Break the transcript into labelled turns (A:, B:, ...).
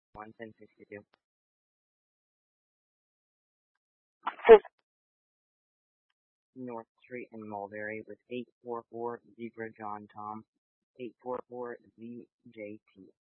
A: 1062. North Street in Mulberry with 844 Zebra John Tom, 844 ZJT.